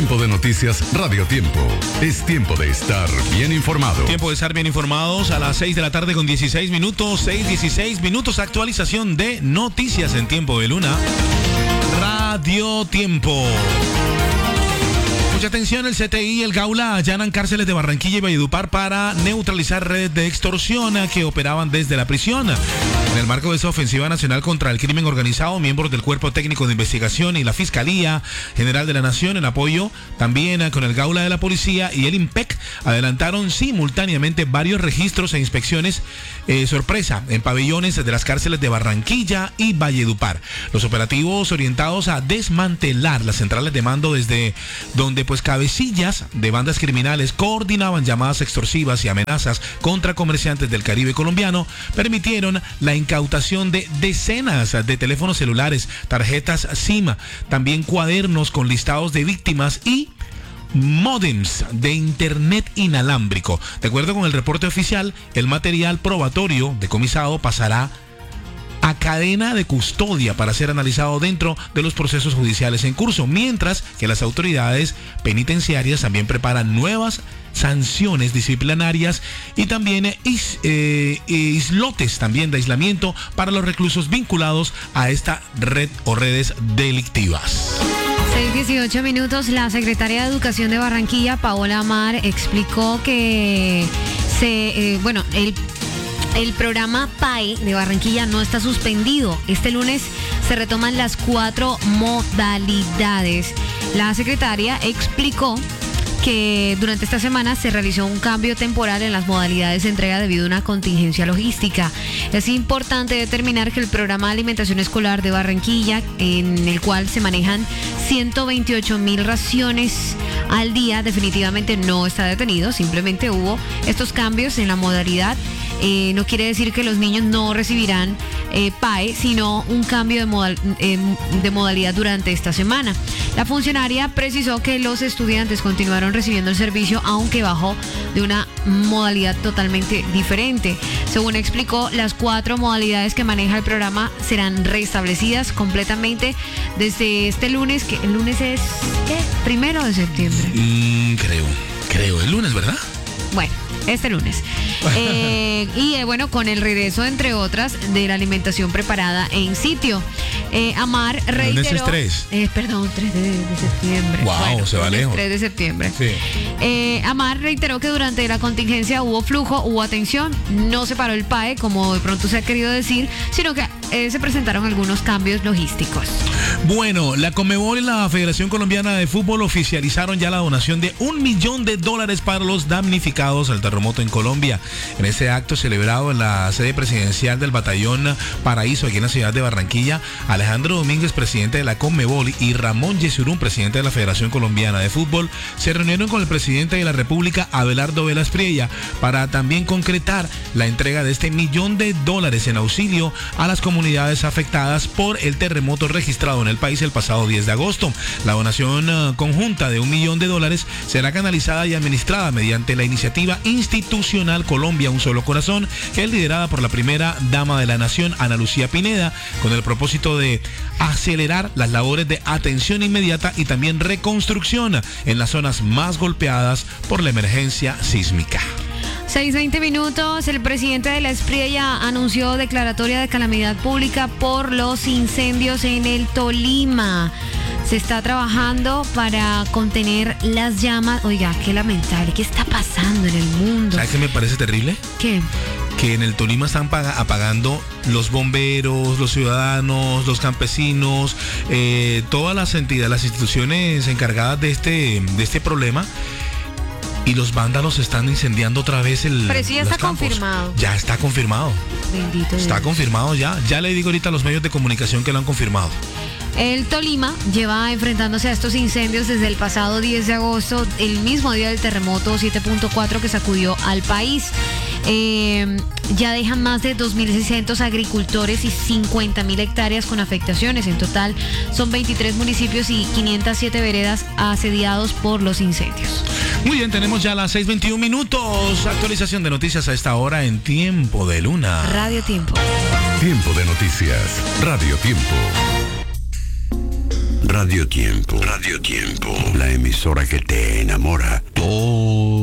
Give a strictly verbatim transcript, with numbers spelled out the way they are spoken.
Tiempo de noticias, Radio Tiempo. Es tiempo de estar bien informado. Tiempo de estar bien informados a las seis de la tarde con dieciséis minutos. seis, dieciséis minutos. Actualización de noticias en tiempo de luna. Radio Tiempo. Mucha atención, el C T I y el Gaula allanan cárceles de Barranquilla y Valledupar para neutralizar redes de extorsión que operaban desde la prisión. En el marco de esa ofensiva nacional contra el crimen organizado, miembros del Cuerpo Técnico de Investigación y la Fiscalía General de la Nación, en apoyo también con el Gaula de la Policía y el IMPEC, adelantaron simultáneamente varios registros e inspecciones eh, sorpresa en pabellones de las cárceles de Barranquilla y Valledupar. Los operativos orientados a desmantelar las centrales de mando desde donde pues cabecillas de bandas criminales coordinaban llamadas extorsivas y amenazas contra comerciantes del Caribe colombiano, permitieron la incautación de decenas de teléfonos celulares, tarjetas SIM, también cuadernos con listados de víctimas y módems de internet inalámbrico. De acuerdo con el reporte oficial, el material probatorio decomisado pasará a cadena de custodia para ser analizado dentro de los procesos judiciales en curso, mientras que las autoridades penitenciarias también preparan nuevas sanciones disciplinarias y también is, eh, islotes también de aislamiento para los reclusos vinculados a esta red o redes delictivas. seis, dieciocho minutos. La secretaria de Educación de Barranquilla, Paola Amar, explicó que se, eh, bueno, el El programa P A E de Barranquilla no está suspendido. Este lunes se retoman las cuatro modalidades. La secretaria explicó que durante esta semana se realizó un cambio temporal en las modalidades de entrega debido a una contingencia logística. Es importante determinar que el programa de alimentación escolar de Barranquilla, en el cual se manejan ciento veintiocho mil raciones al día, definitivamente no está detenido. Simplemente hubo estos cambios en la modalidad. Eh, no quiere decir que los niños no recibirán eh, P A E, sino un cambio de, modal, eh, de modalidad durante esta semana. La funcionaria precisó que los estudiantes continuaron recibiendo el servicio, aunque bajo de una modalidad totalmente diferente. Según explicó, las cuatro modalidades que maneja el programa serán restablecidas completamente desde este lunes, que el lunes es, ¿qué? Primero de septiembre. Mm, creo, creo, el lunes, ¿verdad? Bueno, este lunes. Eh, y eh, bueno, con el regreso, entre otras, de la alimentación preparada en sitio. Eh, Amar reiteró... ¿Lunes es tres? Eh, perdón, tres de, de septiembre. Wow, bueno, se va lejos. tres de septiembre. Sí. Eh, Amar reiteró que durante la contingencia hubo flujo, hubo atención, no se paró el P A E, como de pronto se ha querido decir, sino que eh, se presentaron algunos cambios logísticos. Bueno, la Conmebol y la Federación Colombiana de Fútbol oficializaron ya la donación de un millón de dólares para los damnificados al terremoto en Colombia. En este acto celebrado en la sede presidencial del Batallón Paraíso, aquí en la ciudad de Barranquilla, Alejandro Domínguez, presidente de la Conmebol, y Ramón Yesurún, presidente de la Federación Colombiana de Fútbol, se reunieron con el presidente de la República, Abelardo Velas Priella, para también concretar la entrega de este millón de dólares en auxilio a las comunidades afectadas por el terremoto registrado en el país el pasado diez de agosto. La donación uh, conjunta de un millón de dólares será canalizada y administrada mediante la iniciativa institucional Colombia Un Solo Corazón, que es liderada por la primera dama de la nación, Ana Lucía Pineda, con el propósito de acelerar las labores de atención inmediata y también reconstrucción en las zonas más golpeadas por la emergencia sísmica. seis, veinte minutos. El presidente de la Espriella anunció declaratoria de calamidad pública por los incendios en el Tolima. Se está trabajando para contener las llamas. Oiga, qué lamentable. ¿Qué está pasando en el mundo? ¿Sabes qué me parece terrible? ¿Qué? Que en el Tolima están apagando los bomberos, los ciudadanos, los campesinos, eh, todas las entidades, las instituciones encargadas de este, de este problema. Y los vándalos están incendiando otra vez el. Pero sí ya está confirmado. Ya está confirmado. Bendito Dios. Está confirmado ya. Ya le digo ahorita a los medios de comunicación que lo han confirmado. El Tolima lleva enfrentándose a estos incendios desde el pasado diez de agosto, el mismo día del terremoto siete punto cuatro que sacudió al país. Eh, ya dejan más de dos mil seiscientos agricultores y cincuenta mil hectáreas con afectaciones. En total son veintitrés municipios y quinientas siete veredas asediados por los incendios. Muy bien, tenemos ya las seis veintiún minutos. Actualización de noticias a esta hora en Tiempo de Luna. Radio Tiempo. Tiempo de noticias. Radio Tiempo. Radio Tiempo. Radio Tiempo. La emisora que te enamora. Todo